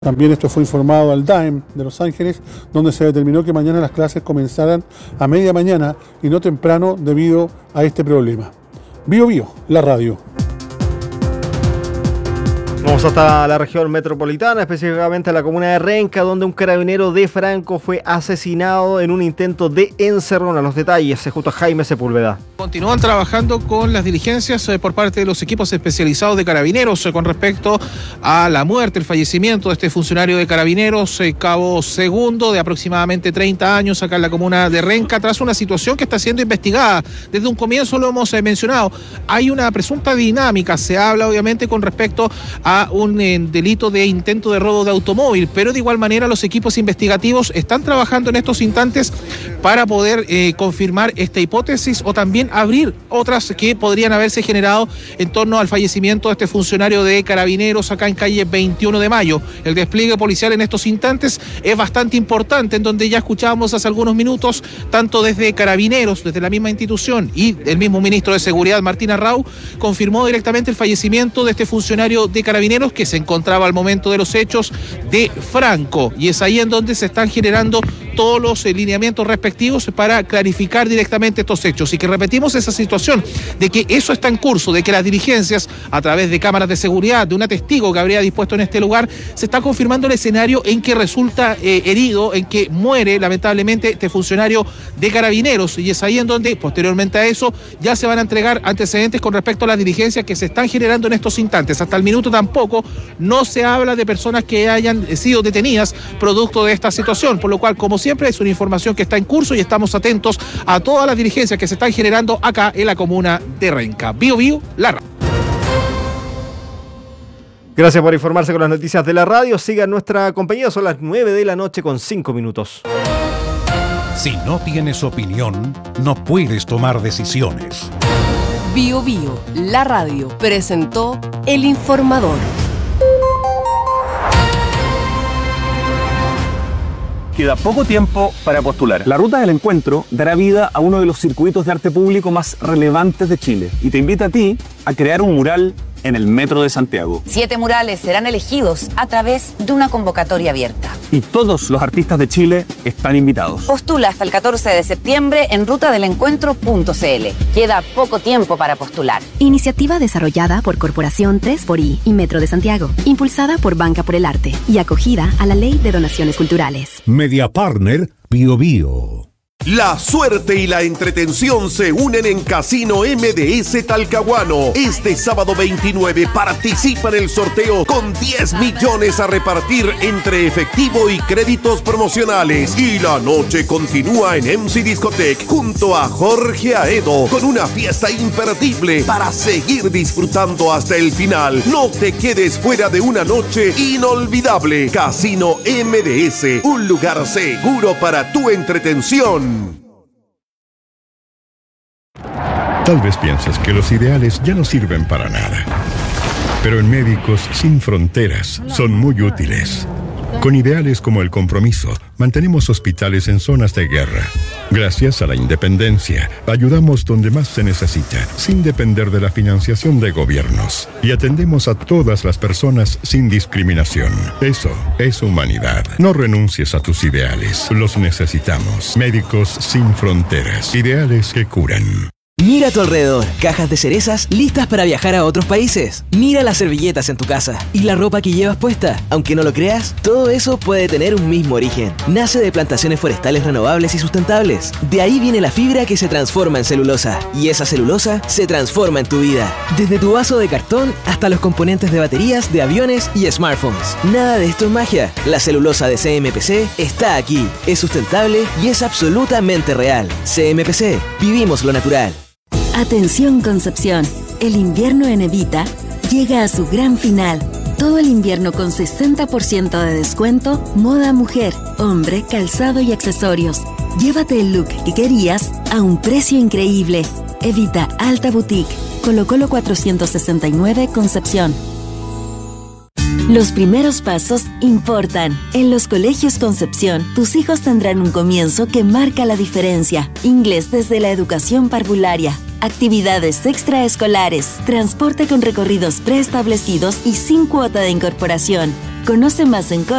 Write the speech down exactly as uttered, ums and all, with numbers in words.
También esto fue informado al D A E M de Los Ángeles, donde se determinó que mañana las clases comenzarán a media mañana y no temprano debido a este problema. Bio Bio, la radio. Vamos hasta la región metropolitana, específicamente a la comuna de Renca, donde un carabinero de Franco fue asesinado en un intento de encerrón. A los detalles, justo Jaime Sepúlveda. Continúan trabajando con las diligencias eh, por parte de los equipos especializados de carabineros eh, con respecto a la muerte, el fallecimiento de este funcionario de carabineros, eh, cabo segundo de aproximadamente treinta años acá en la comuna de Renca, tras una situación que está siendo investigada. Desde un comienzo lo hemos eh, mencionado, hay una presunta dinámica, se habla obviamente con respecto a a un eh, delito de intento de robo de automóvil, pero de igual manera los equipos investigativos están trabajando en estos instantes para poder eh, confirmar esta hipótesis o también abrir otras que podrían haberse generado en torno al fallecimiento de este funcionario de carabineros acá en calle veintiuno de mayo. El despliegue policial en estos instantes es bastante importante, en donde ya escuchábamos hace algunos minutos, tanto desde carabineros, desde la misma institución y el mismo ministro de Seguridad, Martín Arrau, confirmó directamente el fallecimiento de este funcionario de carabineros que se encontraba al momento de los hechos de Franco, y es ahí en donde se están generando todos los eh, lineamientos respectivos para clarificar directamente estos hechos, y que repetimos esa situación de que eso está en curso, de que las diligencias a través de cámaras de seguridad, de un testigo que habría dispuesto en este lugar, se está confirmando el escenario en que resulta eh, herido, en que muere lamentablemente este funcionario de carabineros, y es ahí en donde posteriormente a eso ya se van a entregar antecedentes con respecto a las diligencias que se están generando en estos instantes. Hasta el minuto tampoco no se habla de personas que hayan sido detenidas producto de esta situación, por lo cual, como siempre, es una información que está en curso y estamos atentos a todas las diligencias que se están generando acá en la comuna de Renca. Bio Bio, la radio. Gracias por informarse con las noticias de la radio. Sigan nuestra compañía, son las nueve de la noche con cinco minutos. Si no tienes opinión, no puedes tomar decisiones. Bio Bio, la radio, presentó El Informador. Queda poco tiempo para postular. La Ruta del Encuentro dará vida a uno de los circuitos de arte público más relevantes de Chile y te invita a ti a crear un mural en el Metro de Santiago. Siete murales serán elegidos a través de una convocatoria abierta. Y todos los artistas de Chile están invitados. Postula hasta el catorce de septiembre en ruta del encuentro punto c l. Queda poco tiempo para postular. Iniciativa desarrollada por Corporación tres por I y Metro de Santiago, impulsada por Banca por el Arte y acogida a la Ley de Donaciones Culturales. Media Partner Bio Bio. La suerte y la entretención se unen en Casino M D S Talcahuano. Este sábado veintinueve participa en el sorteo con diez millones a repartir entre efectivo y créditos promocionales. Y la noche continúa en M C Discotech junto a Jorge Aedo con una fiesta imperdible para seguir disfrutando hasta el final. No te quedes fuera de una noche inolvidable. Casino M D S, un lugar seguro para tu entretención. Tal vez pienses que los ideales ya no sirven para nada. Pero en Médicos Sin Fronteras son muy útiles. Con ideales como el compromiso, mantenemos hospitales en zonas de guerra. Gracias a la independencia, ayudamos donde más se necesita, sin depender de la financiación de gobiernos. Y atendemos a todas las personas sin discriminación. Eso es humanidad. No renuncies a tus ideales. Los necesitamos. Médicos Sin Fronteras. Ideales que curan. Mira a tu alrededor, cajas de cerezas listas para viajar a otros países. Mira las servilletas en tu casa y la ropa que llevas puesta. Aunque no lo creas, todo eso puede tener un mismo origen. Nace de plantaciones forestales renovables y sustentables. De ahí viene la fibra que se transforma en celulosa. Y esa celulosa se transforma en tu vida. Desde tu vaso de cartón hasta los componentes de baterías, de aviones y smartphones. Nada de esto es magia. La celulosa de C M P C está aquí. Es sustentable y es absolutamente real. C M P C, vivimos lo natural. Atención Concepción, el invierno en Evita llega a su gran final. Todo el invierno con sesenta por ciento de descuento, moda mujer, hombre, calzado y accesorios. Llévate el look que querías a un precio increíble. Evita Alta Boutique, Colo Colo cuatrocientos sesenta y nueve Concepción. Los primeros pasos importan. En los colegios Concepción, tus hijos tendrán un comienzo que marca la diferencia. Inglés desde la educación parvularia. Actividades extraescolares, transporte con recorridos preestablecidos y sin cuota de incorporación. Conoce más en